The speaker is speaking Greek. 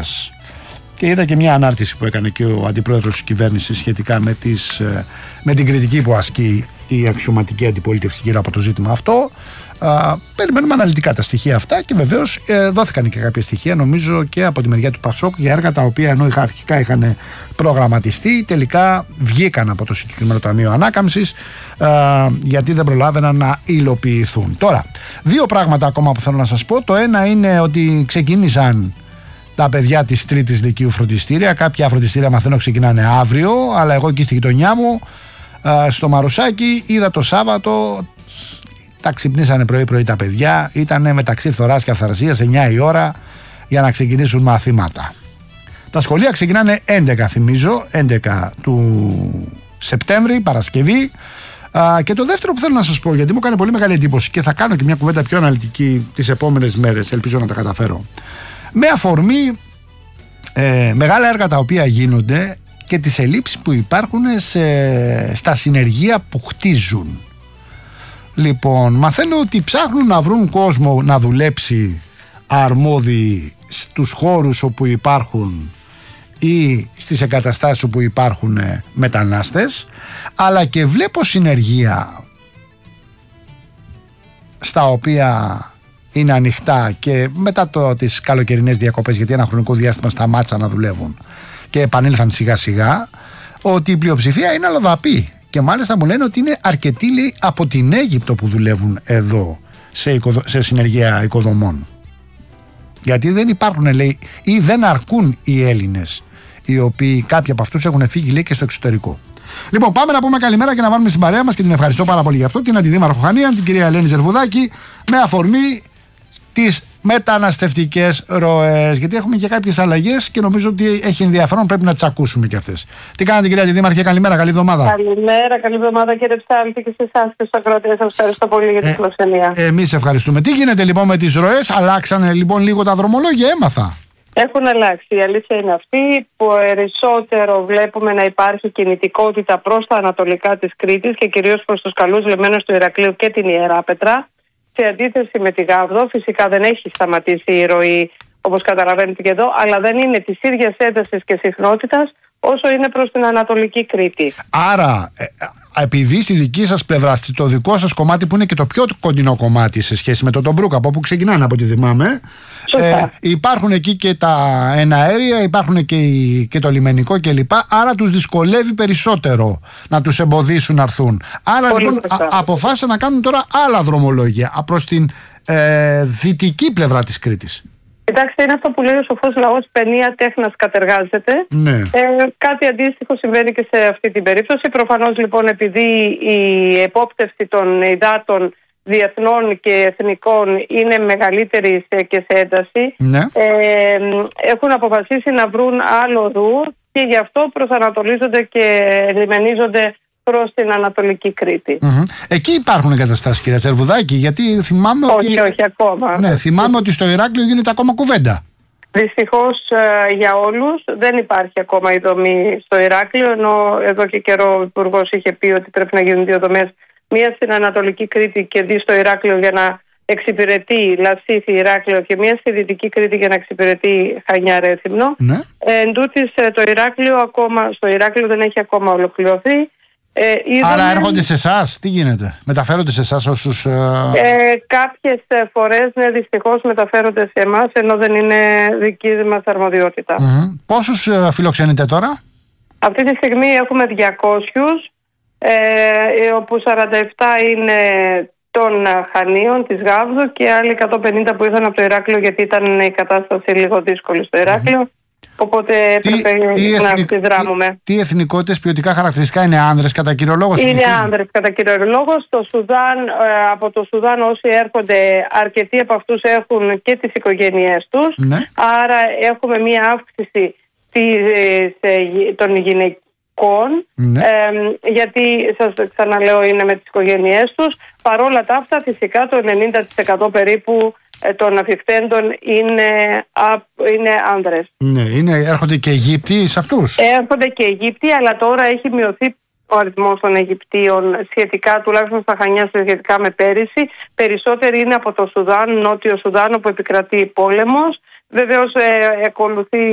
Τουρκίας. Και είδα και μια ανάρτηση που έκανε και ο αντιπρόεδρος της κυβέρνησης σχετικά με την κριτική που ασκεί η αξιωματική αντιπολίτευση γύρω από το ζήτημα αυτό. Περιμένουμε αναλυτικά τα στοιχεία αυτά και βεβαίως δόθηκαν και κάποια στοιχεία, νομίζω, και από τη μεριά του Πασόκ για έργα τα οποία ενώ αρχικά είχαν προγραμματιστεί, τελικά βγήκαν από το συγκεκριμένο Ταμείο Ανάκαμψης, γιατί δεν προλάβαιναν να υλοποιηθούν. Τώρα, δύο πράγματα ακόμα που θέλω να σας πω. Το ένα είναι ότι ξεκίνησαν τα παιδιά της Τρίτης Λυκείου φροντιστήρια. Κάποια φροντιστήρια, μαθαίνω, ξεκινάνε αύριο, αλλά εγώ εκεί στη γειτονιά μου, στο Μαρουσάκι, είδα το Σάββατο. Τα ξυπνήσανε πρωί-πρωί τα παιδιά. Ήτανε μεταξύ φθοράς και αυθαρσίας 9 η ώρα για να ξεκινήσουν μαθήματα. Τα σχολεία ξεκινάνε 11, θυμίζω, 11 του Σεπτέμβρη, Παρασκευή. Και το δεύτερο που θέλω να σας πω, γιατί μου κάνει πολύ μεγάλη εντύπωση και θα κάνω και μια κουβέντα πιο αναλυτική τις επόμενες μέρες, ελπίζω να τα καταφέρω, με αφορμή μεγάλα έργα τα οποία γίνονται και τις ελλείψεις που υπάρχουν στα συνεργεία που χτίζουν. Λοιπόν, μαθαίνω ότι ψάχνουν να βρουν κόσμο να δουλέψει αρμόδιοι στους χώρους όπου υπάρχουν ή στις εγκαταστάσεις όπου υπάρχουν μετανάστες, αλλά και βλέπω συνεργεία στα οποία είναι ανοιχτά και μετά τις καλοκαιρινές διακοπές, γιατί ένα χρονικό διάστημα σταμάτησαν να δουλεύουν και επανήλθαν σιγά σιγά, ότι η πλειοψηφία είναι αλλοδαπή. Και μάλιστα μου λένε ότι είναι αρκετοί, λέει, από την Αίγυπτο που δουλεύουν εδώ σε συνεργεία οικοδομών. Γιατί δεν υπάρχουν, λέει, ή δεν αρκούν οι Έλληνες, οι οποίοι κάποιοι από αυτούς έχουν φύγει, λέει, και στο εξωτερικό. Λοιπόν, πάμε να πούμε καλημέρα και να βάλουμε στην παρέα μας, και την ευχαριστώ πάρα πολύ γι' αυτό, την Αντιδήμαρχο Χανίαν, την κυρία Ελένη Ζερβουδάκη, με αφορμή τις μεταναστευτικές ροές. Γιατί έχουμε και κάποιες αλλαγές και νομίζω ότι έχει ενδιαφέρον, πρέπει να τις ακούσουμε και αυτές. Τι κάνετε, κυρία Αντιδήμαρχε, καλημέρα, καλή εβδομάδα. Καλημέρα, καλή εβδομάδα, κύριε Ψάλτη, και σε εσάς και στους ακροατές. Σας ευχαριστώ πολύ για τη φιλοξενία. Εμείς ευχαριστούμε. Τι γίνεται λοιπόν με τις ροές, αλλάξανε λοιπόν λίγο τα δρομολόγια, έμαθα. Έχουν αλλάξει. Η αλήθεια είναι αυτή. Περισσότερο βλέπουμε να υπάρχει κινητικότητα προς τα ανατολικά της Κρήτης και κυρίως προς τους καλούς λιμένους του Ηρακλείου και την Ιεράπετρα. Σε αντίθεση με τη Γάβδο, φυσικά δεν έχει σταματήσει η ροή, όπως καταλαβαίνετε και εδώ, αλλά δεν είναι της ίδιας έντασης και συχνότητας όσο είναι προς την Ανατολική Κρήτη. Άρα, επειδή στη δική σας πλευρά, το δικό σας κομμάτι που είναι και το πιο κοντινό κομμάτι σε σχέση με τον Τομπρούκ, από όπου ξεκινάνε από ό,τι θυμάμαι, υπάρχουν εκεί και τα εναέρια, υπάρχουν και το λιμενικό κλπ. Άρα τους δυσκολεύει περισσότερο να τους εμποδίσουν να έρθουν. Άρα λοιπόν αποφάσισαν να κάνουν τώρα άλλα δρομολόγια προς την δυτική πλευρά της Κρήτης. Κοιτάξτε, είναι αυτό που λέει ο σοφός λαός, παινία τέχνας κατεργάζεται. Ναι. Κάτι αντίστοιχο συμβαίνει και σε αυτή την περίπτωση. Προφανώς λοιπόν, επειδή η επόπτευση των υδάτων διεθνών και εθνικών είναι μεγαλύτερη και σε ένταση, ναι, έχουν αποφασίσει να βρουν άλλο ρου και γι' αυτό προσανατολίζονται και λιμενίζονται προς την Ανατολική Κρήτη. Εκεί υπάρχουν εγκαταστάσεις, κυρία Ζερβουδάκη, γιατί θυμάμαι όχι ακόμα. Ναι, θυμάμαι ότι στο Ηράκλειο γίνεται ακόμα κουβέντα. Δυστυχώς για όλους δεν υπάρχει ακόμα η δομή στο Ηράκλειο, ενώ εδώ και καιρό ο Υπουργός είχε πει ότι πρέπει να γίνουν δύο δομές, μία στην Ανατολική Κρήτη και δύο στο Ηράκλειο για να εξυπηρετεί Λασίθι, Ηράκλειο, και μία στη Δυτική Κρήτη για να εξυπηρετεί Χανιά, Ρέθυμνο. Ναι. Εν τούτης, στο Ηράκλειο δεν έχει ακόμα ολοκληρωθεί. Άρα έρχονται σε εσάς, τι γίνεται, μεταφέρονται σε εσάς όσους... Κάποιες φορές, ναι, δυστυχώς μεταφέρονται σε εμάς, ενώ δεν είναι δική μας αρμοδιότητα. Πόσους φιλοξενείτε τώρα? Αυτή τη στιγμή έχουμε 200, όπου 47 είναι των Χανίων, της Γάβδου, και άλλοι 150 που ήρθαν από το Ηράκλειο, γιατί ήταν η κατάσταση λίγο δύσκολη στο Ηράκλειο. Οπότε έπρεπε να αντιδράμουμε. Τι εθνικότητες, ποιοτικά χαρακτηριστικά είναι άνδρες κατά κύριο λόγο? Είναι άνδρες κατά κύριο λόγο. Από το Σουδάν όσοι έρχονται, αρκετοί από αυτούς έχουν και τις οικογένειές τους. Ναι. Άρα έχουμε μία αύξηση των γυναικών. Ναι. Γιατί σας ξαναλέω είναι με τις οικογένειές τους. Παρόλα τα αυτά, φυσικά το 90% περίπου των αφιχθέντων είναι άνδρες. Ναι, έρχονται και Αιγύπτιοι σε αυτούς? Έρχονται και Αιγύπτιοι, αλλά τώρα έχει μειωθεί ο αριθμός των Αιγυπτίων σχετικά, τουλάχιστον στα Χανιά, σχετικά με πέρυσι. Περισσότεροι είναι από το Σουδάν, Νότιο Σουδάν, όπου επικρατεί πόλεμος. Βεβαίως ακολουθεί